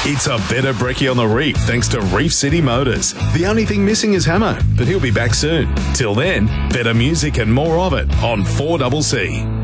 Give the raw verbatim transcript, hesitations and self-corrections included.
It's a better brekkie on the reef thanks to Reef City Motors. The only thing missing is Hamo, but he'll be back soon. Till then, better music and more of it on four C C.